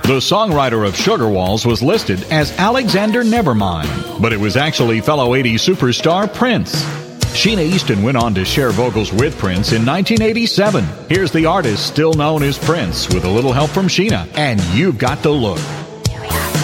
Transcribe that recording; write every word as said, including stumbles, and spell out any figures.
The songwriter of Sugar Walls was listed as Alexander Nevermind, but it was actually fellow eighties superstar Prince. Sheena Easton went on to share vocals with Prince in nineteen eighty-seven. Here's the artist still known as Prince with a little help from Sheena, and You've Got the Look.